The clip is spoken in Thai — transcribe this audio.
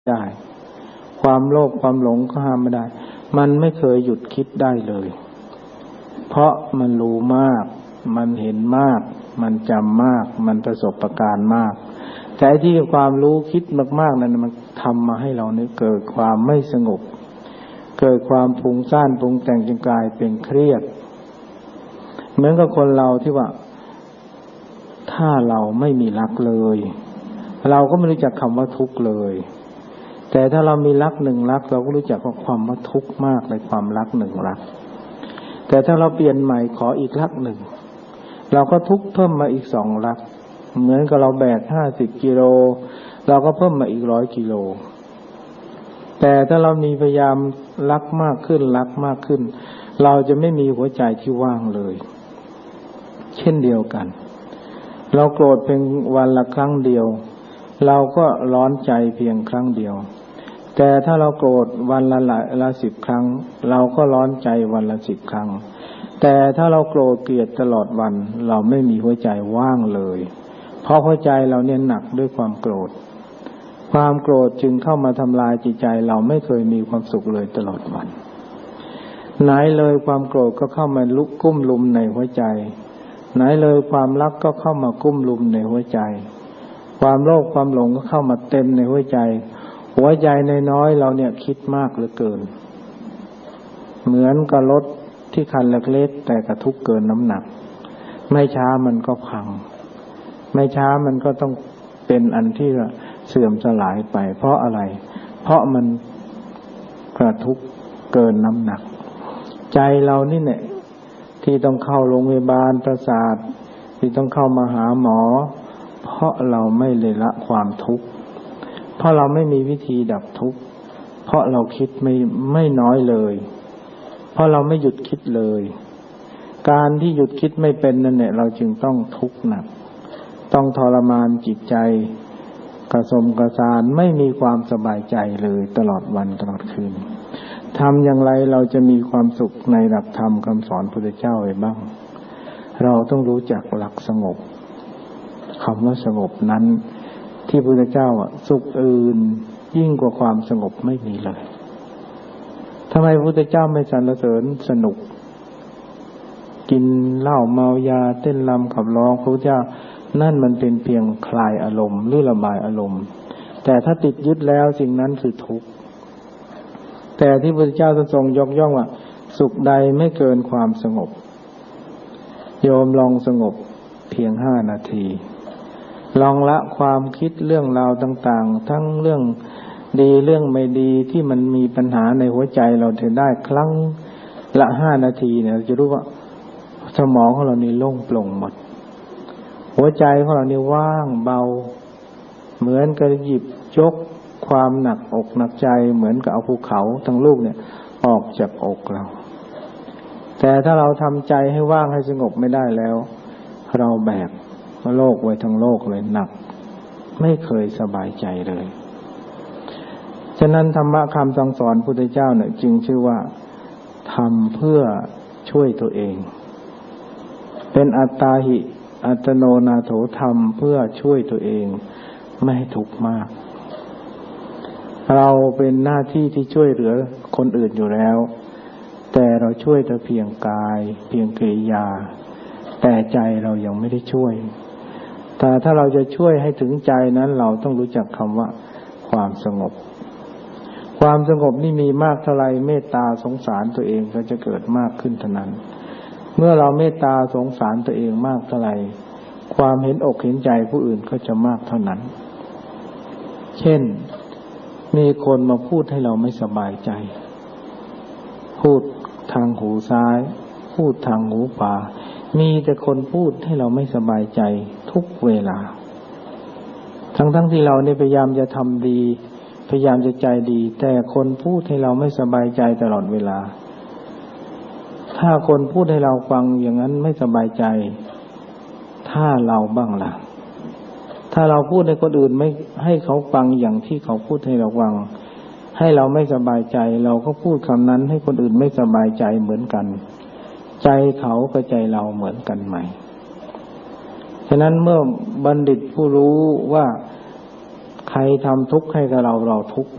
ได้ความโลภความหลงก็ห้ามไม่ได้มันไม่เคยหยุดคิดได้เลยเพราะมันรู้มากมันเห็นมากมันจำมากมันประสบการณ์มากแต่ที่ความรู้คิดมากๆนั้นมันทำมาให้เราเนี่ยเกิดความไม่สงบเกิดความฟุ้งซ่านปรุงแต่งจนกลายเป็นเครียดเหมือนกับคนเราที่ว่าถ้าเราไม่มีรักเลยเราก็ไม่รู้จักคำว่าทุกข์เลยแต่ถ้าเรามีรักหนึ่งรักเราก็รู้จักว่าความว่าทุกข์มากในความรักหนึ่งรักแต่ถ้าเราเปลี่ยนใหม่ขออีกรักหนึ่งเราก็ทุกข์เพิ่มมาอีก2รักเหมือนกับเราแบก50กิโลเราก็เพิ่มมาอีก100กิโลแต่ถ้าเรามีพยายามรักมากขึ้นรักมากขึ้นเราจะไม่มีหัวใจที่ว่างเลยเช่นเดียวกันเราโกรธเพียงวันละครั้งเดียวเราก็ร้อนใจเพียงครั้งเดียวแต่ถ้าเราโกรธวันละ10ครั้งเราก็ร้อนใจวันละ10ครั้งแต่ถ้าเราโกรธเกลียดตลอดวันเราไม่มีหัวใจว่างเลยเพราะหัวใจเราเนี่ยหนักด้วยความโกรธความโกรธจึงเข้ามาทำลายจิตใจเราไม่เคยมีความสุขเลยตลอดวันไหนเลยความโกรธก็เข้ามาลุกกุ้มลุมในหัวใจไหนเลยความรักก็เข้ามากุ้มลุมในหัวใจความโลภความหลงก็เข้ามาเต็มในหัวใจหัวใจน้อยๆเราเนี่ยคิดมากเหลือเกินเหมือนกับรถที่คันเล็กๆแต่กระทุกเกินน้ำหนักไม่ช้ามันก็พังไม่ช้ามันก็ต้องเป็นอันที่เสื่อมสลายไปเพราะอะไรเพราะมันกระทุกเกินน้ำหนักใจเรานี่เนี่ยที่ต้องเข้าโรงพยาบาลประสาทที่ต้องเข้ามาหาหมอเพราะเราไม่เลยละความทุกข์เพราะเราไม่มีวิธีดับทุกข์เพราะเราคิดไม่น้อยเลยเพราะเราไม่หยุดคิดเลยการที่หยุดคิดไม่เป็นนั่นแหละเราจึงต้องทุกข์หนักต้องทรมานจิตใจกระสมกระสานไม่มีความสบายใจเลยตลอดวันตลอดคืนทำอย่างไรเราจะมีความสุขในหลักธรรมคำสอนพระพุทธเจ้าไว้บ้างเราต้องรู้จักหลักสงบคำว่าสงบนั้นที่พระพุทธเจ้าสุขอื่นยิ่งกว่าความสงบไม่มีเลยทำไมพระพุทธเจ้าไม่สรรเสริญสนุกกินเหล้าเมายาเต้นรำขับร้องพระพุทธเจ้านั่นมันเป็นเพียงคลายอารมณ์หรือระบายอารมณ์แต่ถ้าติดยึดแล้วสิ่งนั้นคือทุกข์แต่ที่พระพุทธเจ้าทรงยกย่องว่าสุขใดไม่เกินความสงบโยมลองสงบเพียง5 นาทีลองละความคิดเรื่องราวต่างๆทั้งเรื่องดีเรื่องไม่ดีที่มันมีปัญหาในหัวใจเราถึงได้ครั้งละ5 นาทีเนี่ยเราจะรู้ว่าสมองของเรานี่โล่งโปร่งหมดหัวใจของเรานี่ว่างเบาเหมือนกับหยิบยกความหนักอกหนักใจเหมือนกับเอาภูเขาทั้งลูกเนี่ยออกจากอกเราแต่ถ้าเราทำใจให้ว่างให้สงบไม่ได้แล้วเราแบกโลกไว้ทั้งโลกเลยหนักไม่เคยสบายใจเลยฉะนั้นธรรมะคำสั่งสอนพุทธเจ้าเนี่ยจึงชื่อว่าทำเพื่อช่วยตัวเองเป็นอัตตาหิอัตโนนาโถธรรมเพื่อช่วยตัวเองไม่ให้ทุกข์มากเราเป็นหน้าที่ที่ช่วยเหลือคนอื่นอยู่แล้วแต่เราช่วยแต่เพียงกายเพียงกิริยาแต่ใจเรายังไม่ได้ช่วยแต่ถ้าเราจะช่วยให้ถึงใจนั้นเราต้องรู้จักคำว่าความสงบความสงบนี่มีมากเท่าไรเมตตาสงสารตัวเองก็จะเกิดมากขึ้นเท่านั้นเมื่อเราเมตตาสงสารตัวเองมากเท่าไรความเห็นอกเห็นใจผู้อื่นก็จะมากเท่านั้นเช่นมีคนมาพูดให้เราไม่สบายใจพูดทางหูซ้ายพูดทางหูขวามีแต่คนพูดให้เราไม่สบายใจทุกเวลาทั้งที่เราเนี่ยพยายามจะทำดีพยายามจะใจดีแต่คนพูดให้เราไม่สบายใจตลอดเวลาถ้าคนพูดให้เราฟังอย่างนั้นไม่สบายใจถ้าเราบ้างล่ะถ้าเราพูดให้คนอื่นไม่ให้เขาฟังอย่างที่เขาพูดให้เราฟังให้เราไม่สบายใจเราก็พูดคำนั้นให้คนอื่นไม่สบายใจเหมือนกันใจเขากับใจเราเหมือนกันไหมฉะนั้นเมื่อบัณฑิตผู้รู้ว่าใครทำทุกข์ให้กับเราทุกข์